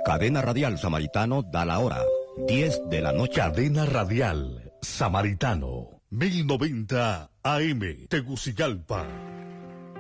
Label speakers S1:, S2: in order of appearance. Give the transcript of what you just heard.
S1: Cadena Radial Samaritano da la hora, 10 de la noche.
S2: Cadena Radial Samaritano, 1090 AM, Tegucigalpa.